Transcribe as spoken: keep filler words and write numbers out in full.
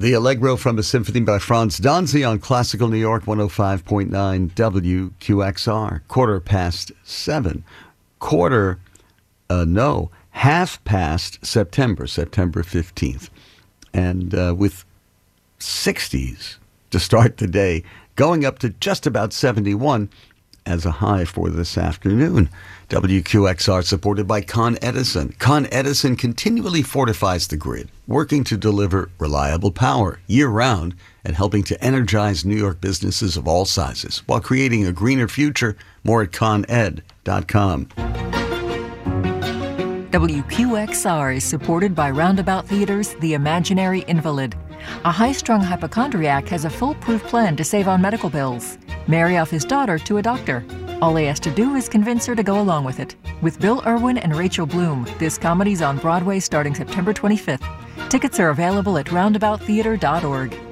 The Allegro from a Symphony by Franz Danzi on Classical New York one oh five point nine W Q X R. Quarter past seven. Quarter, uh, no, half past September, September fifteenth. And uh, with sixties to start the day, going up to just about seventy-one as a high for this afternoon. W Q X R supported by Con Edison. Con Edison continually fortifies the grid, working to deliver reliable power year-round and helping to energize New York businesses of all sizes while creating a greener future. More at con ed dot com. W Q X R is supported by Roundabout Theater's The Imaginary Invalid. A high-strung hypochondriac has a foolproof plan to save on medical bills. Marry off his daughter to a doctor. All he has to do is convince her to go along with it. With Bill Irwin and Rachel Bloom, this comedy's on Broadway starting September twenty-fifth. Tickets are available at roundabout theater dot org.